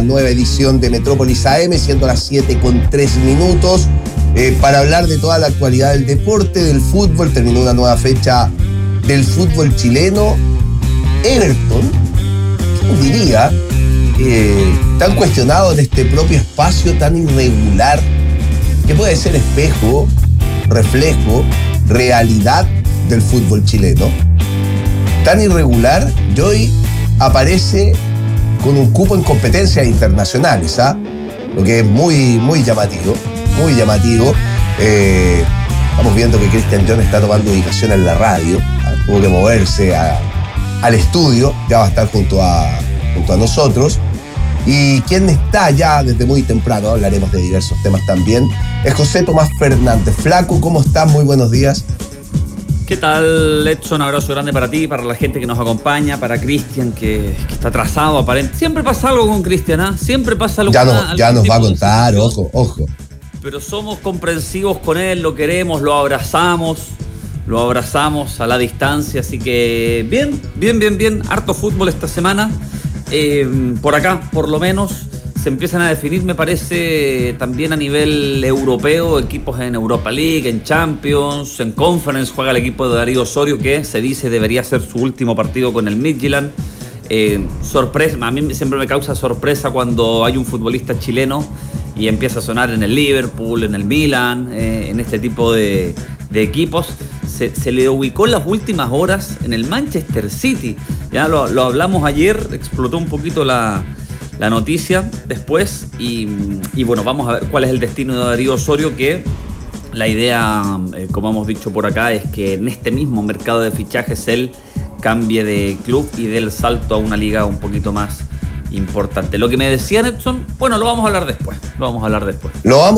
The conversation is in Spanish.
nueva edición de Metrópolis AM, siendo las 7:03, para hablar de toda la actualidad del deporte, del fútbol. Terminó una nueva fecha del fútbol chileno. Everton, ¿quién diría? Tan cuestionado en este propio espacio tan irregular, que puede ser espejo, reflejo, realidad del fútbol chileno. Tan irregular, y hoy aparece con un cupo en competencias internacionales, lo que es muy, muy llamativo, muy llamativo. Estamos viendo que Cristian John está tomando ubicación en la radio, tuvo que moverse al estudio, ya va a estar junto a nosotros. Y quien está ya desde muy temprano, hablaremos de diversos temas también, es José Tomás Fernández. Flaco, ¿cómo estás? Muy buenos días. ¿Qué tal, Edson? Un abrazo grande para ti, para la gente que nos acompaña, para Cristian, que está atrasado, aparente. Siempre pasa algo con Cristian, Siempre pasa algo. Ya nos va a contar, ojo. Pero somos comprensivos con él, lo queremos, lo abrazamos a la distancia. Así que bien. Harto fútbol esta semana. Por acá, por lo menos, se empiezan a definir, me parece, también a nivel europeo, equipos en Europa League, en Champions, en Conference. Juega el equipo de Darío Osorio, que se dice debería ser su último partido con el Midtjylland. Sorpresa, a mí siempre me causa sorpresa cuando hay un futbolista chileno y empieza a sonar en el Liverpool, en el Milan, en este tipo de equipos. Se le ubicó en las últimas horas en el Manchester City. Ya lo hablamos ayer, explotó un poquito la noticia después y bueno, vamos a ver cuál es el destino de Darío Osorio, que la idea, como hemos dicho por acá, es que en este mismo mercado de fichajes él cambie de club y dé el salto a una liga un poquito más importante. Lo que me decía Edson, bueno, lo vamos a hablar después.